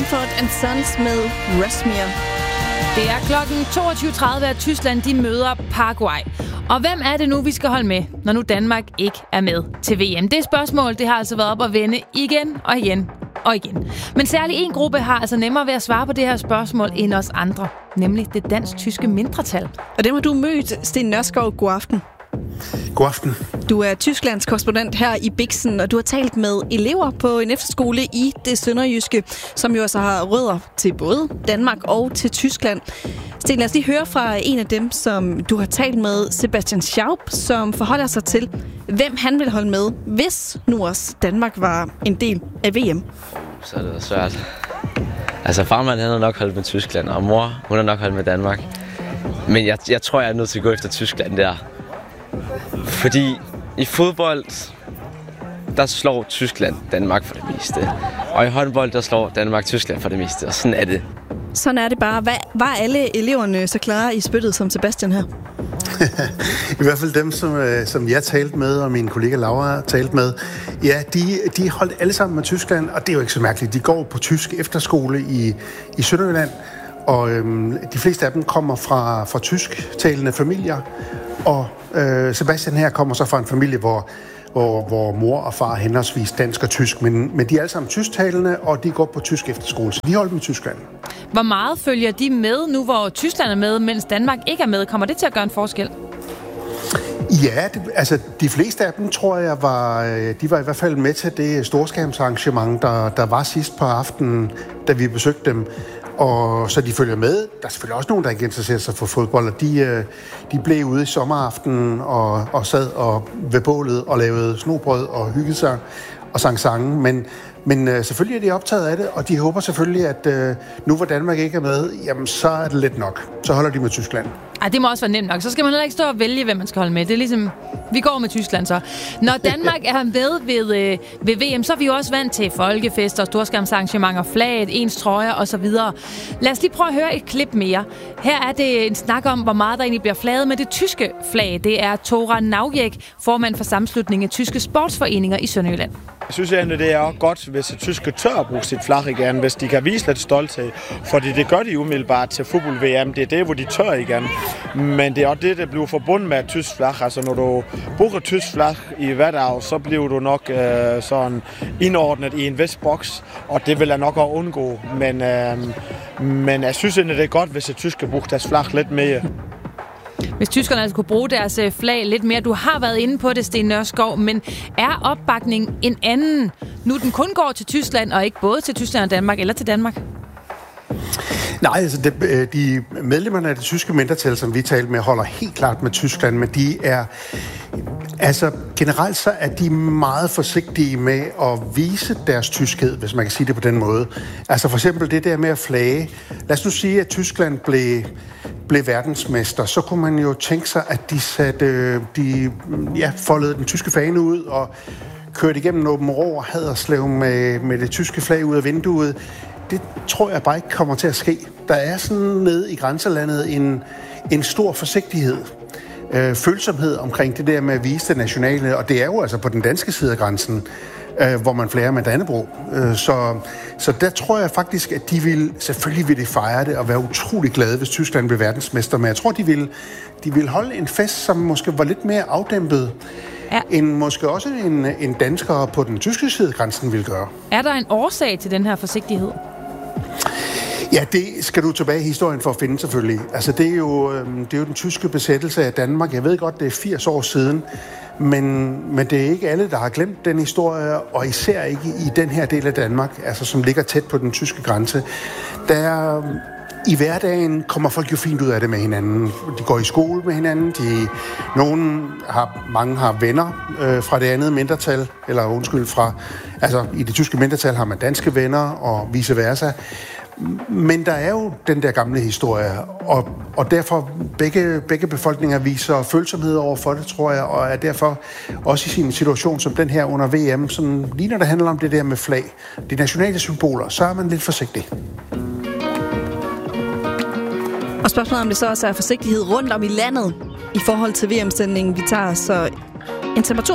Mumford & Sons med Rosmere. Det er klokken 22.30, at Tyskland de møder Paraguay. Og hvem er det nu, vi skal holde med, når nu Danmark ikke er med til VM? Det spørgsmål, det har altså været op at vende igen og igen og igen. Men særlig en gruppe har altså nemmere ved at svare på det her spørgsmål end os andre, nemlig det dansk-tyske mindretal. Og dem har du mødt, Sten Nørskov. God aften. God aften. Du er Tysklands korrespondent her i Bixen, og du har talt med elever på en efterskole i det sønderjyske, som jo altså har rødder til både Danmark og til Tyskland. Sten, lad os lige høre fra en af dem, som du har talt med, Sebastian Schaub, som forholder sig til, hvem han vil holde med, hvis nu også Danmark var en del af VM. Så er det svært. Altså farmand, han har nok holdt med Tyskland, og mor, hun har nok holdt med Danmark. Men jeg tror, jeg er nødt til at gå efter Tyskland der. Fordi i fodbold, der slår Tyskland Danmark for det meste. Og i håndbold, der slår Danmark Tyskland for det meste. Og sådan er det. Sådan er det bare. Var alle eleverne så klare i spyttet som Sebastian her? I hvert fald dem, som jeg talte med, og min kollega Laura talte med, ja, de holdt alle sammen med Tyskland, og det er jo ikke så mærkeligt. De går på tysk efterskole i Sønderjylland, og de fleste af dem kommer fra tysktalende familier, og Sebastian her kommer så fra en familie, hvor mor og far er henholdsvis dansk og tysk, men de er alle sammen tysktalende, og de går på tysk efterskole, så de holder med Tyskland. Hvor meget følger de med nu, hvor Tyskland er med, mens Danmark ikke er med? Kommer det til at gøre en forskel? Ja, de fleste af dem, tror jeg, de var i hvert fald med til det storskærmsarrangement, der var sidst på aftenen, da vi besøgte dem. Og så de følger med. Der er selvfølgelig også nogen, der ikke interesserer sig for fodbold, og de blev ude i sommeraftenen og sad ved bålet og lavede snobrød og hyggede sig og sang sange. Men selvfølgelig er de optaget af det, og de håber selvfølgelig, at nu hvor Danmark ikke er med, jamen så er det let nok. Så holder de med Tyskland. Ej, det må også være nemt nok. Så skal man heller ikke stå og vælge, hvem man skal holde med. Det er ligesom, vi går med Tyskland så. Når Danmark er med ved VM, så er vi jo også vant til folkefester, storskærmsarrangementer, flaget, ens trøjer osv. Lad os lige prøve at høre et klip mere. Her er det en snak om, hvor meget der egentlig bliver flaget med det tyske flag. Det er Tora Naujek, formand for sammenslutningen af tyske sportsforeninger i Sønderjylland. Jeg synes egentlig, det er godt, hvis de tyske tør at bruge sit flag igen, hvis de kan vise lidt stolthed. Fordi det gør de umiddelbart til fodbold-VM. Det er det, hvor de tør igen. Men det er også det, der bliver forbundet med et tysk flag. Altså, når du bruger et tysk flag i hverdag, så bliver du nok sådan indordnet i en vis boks. Og det vil jeg nok også undgå. Men jeg synes egentlig, det er godt, hvis de tyske bruger deres flag lidt mere. Hvis tyskerne altså kunne bruge deres flag lidt mere. Du har været inde på det, Sten Nørskov, men er opbakningen en anden, nu den kun går til Tyskland, og ikke både til Tyskland og Danmark, eller til Danmark? Nej, altså de medlemmerne af det tyske mindretal, som vi talte med, holder helt klart med Tyskland, men de er... Altså, generelt så er de meget forsigtige med at vise deres tyskhed, hvis man kan sige det på den måde. Altså for eksempel det der med at flage. Lad os nu sige, at Tyskland blev verdensmester. Så kunne man jo tænke sig, at de foldede den tyske fane ud og kørte igennem Åben Rå og Haderslev med det tyske flag ud af vinduet. Det tror jeg bare ikke kommer til at ske. Der er sådan nede i grænselandet en stor forsigtighed. Følsomhed omkring det der med at vise det nationale, og det er jo altså på den danske side af grænsen, hvor man flager med Dannebrog. Så der tror jeg faktisk, at selvfølgelig vil de fejre det og være utrolig glade, hvis Tyskland blev verdensmester, men jeg tror, de vil holde en fest, som måske var lidt mere afdæmpet, end måske også en dansker på den tyske side af grænsen vil gøre. Er der en årsag til den her forsigtighed? Ja, det skal du tilbage i historien for at finde selvfølgelig. Altså det er jo den tyske besættelse af Danmark. Jeg ved godt, det er 80 år siden, men det er ikke alle, der har glemt den historie, og især ikke i den her del af Danmark, altså som ligger tæt på den tyske grænse. I hverdagen kommer folk jo fint ud af det med hinanden. De går i skole med hinanden. Mange har venner fra det andet mindretal, altså i det tyske mindretal har man danske venner og vice versa. Men der er jo den der gamle historie, og derfor begge befolkninger viser følsomhed over for det, tror jeg, og er derfor også i sin situation som den her under VM, som lige når det handler om det der med flag, de nationale symboler, så er man lidt forsigtig. Og spørgsmålet om det så også er forsigtighed rundt om i landet i forhold til VM-sendingen, vi tager så en temperatur